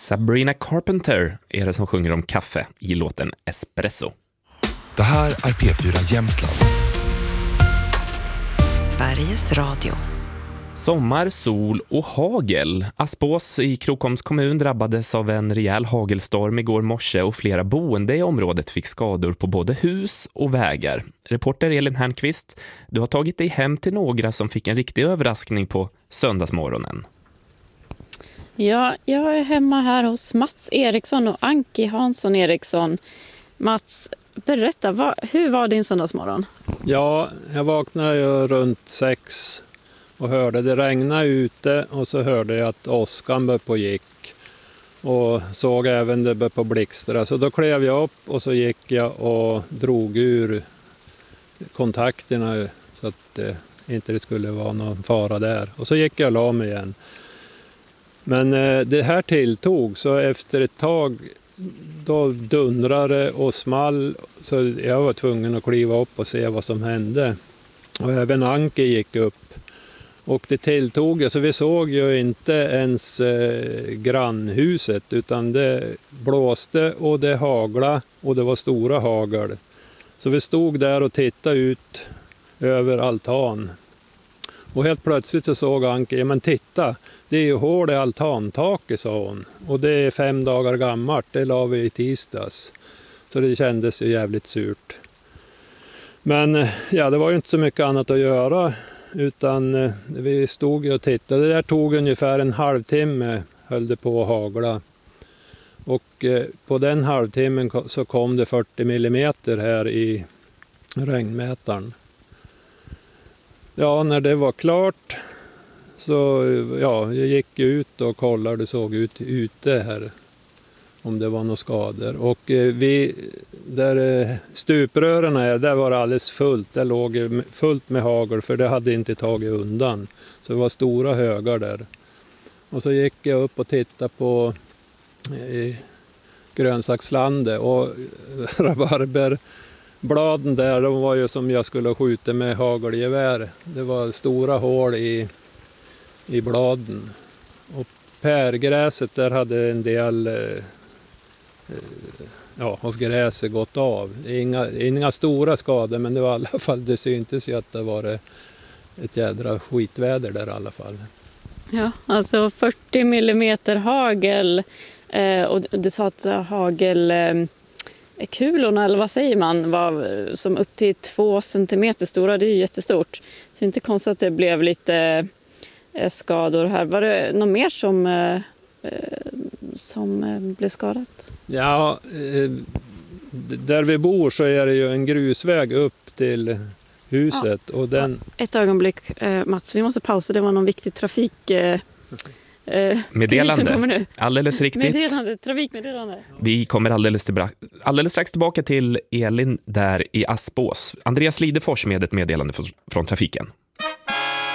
Sabrina Carpenter är det som sjunger om kaffe i låten Espresso. Det här är P4 Jämtland. Sveriges Radio. Sommar, sol och hagel. Aspås i Krokoms kommun drabbades av en rejäl hagelstorm igår morse och flera boende i området fick skador på både hus och vägar. Reporter Elin Hernqvist, du har tagit dig hem till några som fick en riktig överraskning på söndagsmorgonen. Ja, jag är hemma här hos Mats Eriksson och Anki Hansson Eriksson. Mats, berätta, hur var din söndagsmorgon? Ja, jag vaknade ju runt 6 och hörde det regna ute och så hörde jag att åskan började på gick och såg även det började på blixtra. Så då klev jag upp och så gick jag och drog ur kontakterna så att det inte skulle vara någon fara där. Och så gick jag och la mig igen. Men det här tilltog, så efter ett tag då dundrade och small, så jag var tvungen att kliva upp och se vad som hände. Och även Anki gick upp. Och det tilltog, så vi såg ju inte ens grannhuset, utan det blåste och det haglade och det var stora hagel. Så vi stod där och tittade ut över altan. Och helt plötsligt så såg Anki, men titta, det är ju hål i altantaket, sa hon. Och det är 5 dagar gammalt, det la vi i tisdags. Så det kändes ju jävligt surt. Men ja, det var ju inte så mycket annat att göra, utan vi stod och tittade. Det där tog ungefär en halvtimme, höll det på att hagla. Och på den halvtimmen så kom det 40 millimeter här i regnmätaren. Ja, när det var klart så jag gick ut och kollade, det såg ut ute här om det var några skador. Och där stuprören är, där var det alldeles fullt. Där låg fullt med hagel, för det hade inte tagit undan. Så det var stora högar där. Och så gick jag upp och tittade på grönsakslandet och rabarberbladen där, de var ju som jag skulle skjuta med hagelgevär. Det var stora hål i bladen. Och pärgräset, där hade en del av gräset gått av. Inga stora skador, men det var i alla fall, det syntes ju att det var ett jädra skitväder där i alla fall. Ja, alltså 40 millimeter hagel, och du sa att hagelkulorna, eller vad säger man, var som upp till 2 centimeter stora. Det är ju jättestort. Så det är inte konstigt att det blev lite skador här. Var det något mer som blev skadat? Ja, där vi bor så är det ju en grusväg upp till huset. Ja. Och den... Ett ögonblick, Mats, vi måste pausa. Det var någon viktig trafik... meddelande. Alldeles riktigt. Trafikmeddelande. Vi kommer alldeles strax tillbaka till Elin där i Aspås. Andreas Lidefors med ett meddelande från trafiken.